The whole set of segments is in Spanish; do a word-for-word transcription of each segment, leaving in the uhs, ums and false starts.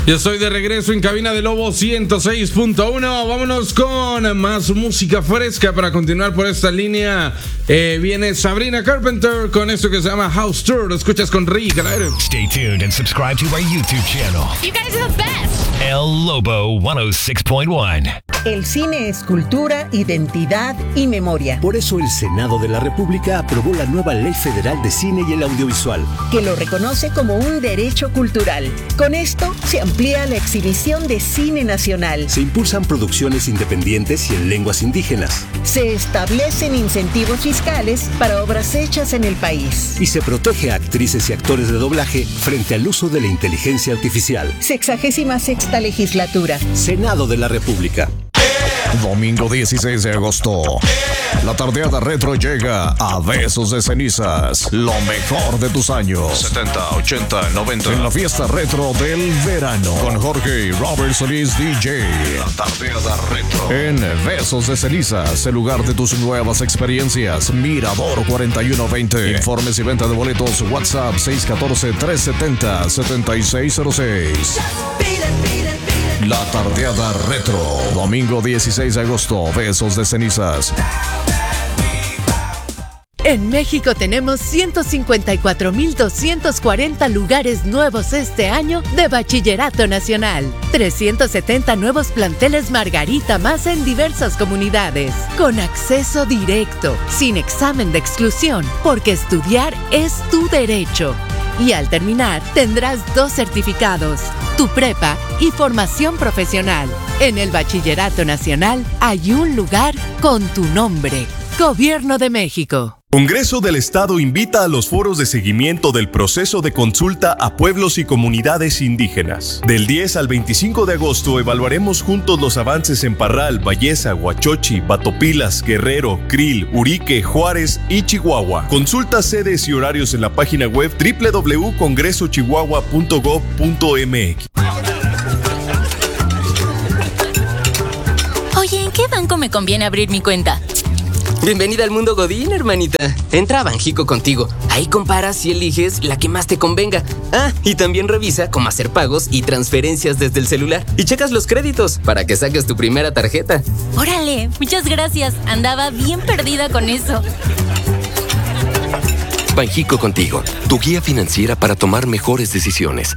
Yo estoy de regreso en cabina de Lobo ciento seis punto uno. Vámonos con más música fresca para continuar por esta línea. Eh, viene Sabrina Carpenter con esto que se llama House Tour. Lo escuchas con Rick al aire. Stay tuned and subscribe to our YouTube channel. You guys are the best. El Lobo ciento seis punto uno. El cine es cultura, identidad y memoria. Por eso el Senado de la República aprobó la nueva Ley Federal de Cine y el Audiovisual, que lo reconoce como un derecho cultural. Con esto se amplía la exhibición de cine nacional. Se impulsan producciones independientes y en lenguas indígenas. Se establecen incentivos fiscales para obras hechas en el país. Y se protege a actrices y actores de doblaje frente al uso de la inteligencia artificial. Sexagésima sexta legislatura. Senado de la República. Domingo dieciséis de agosto. La tardeada retro llega a Besos de Cenizas. Lo mejor de tus años setenta, ochenta, noventa. En la fiesta retro del verano. Con Jorge y Robert Solís D J. La tardeada retro. En Besos de Cenizas, el lugar de tus nuevas experiencias. Mirador cuarenta y uno veinte. Informes y venta de boletos. WhatsApp seis uno cuatro, tres siete cero, siete seis cero seis. La tardeada retro. Domingo dieciséis de agosto. Besos de Cenizas. En México tenemos ciento cincuenta y cuatro mil doscientos cuarenta lugares nuevos este año de Bachillerato Nacional. trescientos setenta nuevos planteles Margarita más en diversas comunidades. Con acceso directo, sin examen de exclusión, porque estudiar es tu derecho. Y al terminar, tendrás dos certificados, tu prepa y formación profesional. En el Bachillerato Nacional hay un lugar con tu nombre. Gobierno de México. Congreso del Estado invita a los foros de seguimiento del proceso de consulta a pueblos y comunidades indígenas. Del diez al veinticinco de agosto evaluaremos juntos los avances en Parral, Valleza, Huachochi, Batopilas, Guerrero, Krill, Urique, Juárez y Chihuahua. Consulta sedes y horarios en la página web doble u doble u doble u punto congreso chihuahua punto gob punto m x. Oye, ¿en qué banco me conviene abrir mi cuenta? Bienvenida al mundo Godín, hermanita. Entra a Banjico Contigo. Ahí comparas y eliges la que más te convenga. Ah, y también revisa cómo hacer pagos y transferencias desde el celular. Y checas los créditos para que saques tu primera tarjeta. Órale, muchas gracias. Andaba bien perdida con eso. Banjico Contigo, tu guía financiera para tomar mejores decisiones.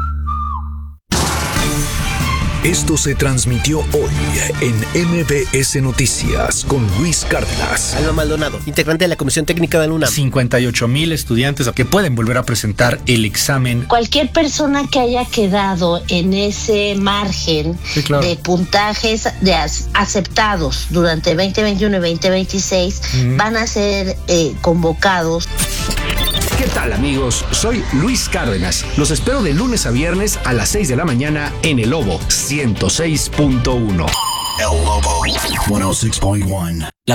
Esto se transmitió hoy en M B S Noticias con Luis Cárdenas. Alma Maldonado, integrante de la Comisión Técnica de la UNAM. cincuenta y ocho mil estudiantes que pueden volver a presentar el examen. Cualquier persona que haya quedado en ese margen sí, claro. de puntajes de aceptados durante veinte veintiuno y veinte veintiséis mm. van a ser eh, convocados. ¿Qué tal, amigos? Soy Luis Cárdenas. Los espero de lunes a viernes a las seis de la mañana en El Lobo ciento seis punto uno. El Lobo ciento seis punto uno.